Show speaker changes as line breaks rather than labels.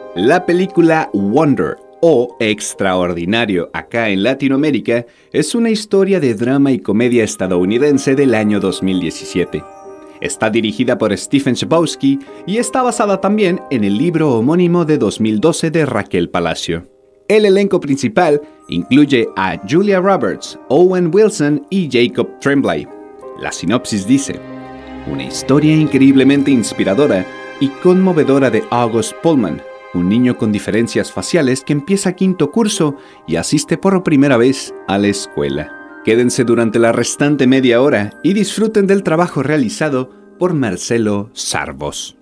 La película Wonder, o Extraordinario acá en Latinoamérica, es una historia de drama y comedia estadounidense del año 2017. Está dirigida por Stephen Chbosky y está basada también en el libro homónimo de 2012 de Raquel Palacio. El elenco principal incluye a Julia Roberts, Owen Wilson y Jacob Tremblay. La sinopsis dice: una historia increíblemente inspiradora y conmovedora de August Pullman, un niño con diferencias faciales que empieza quinto curso y asiste por primera vez a la escuela. Quédense durante la restante media hora y disfruten del trabajo realizado por Marcelo Sarvos.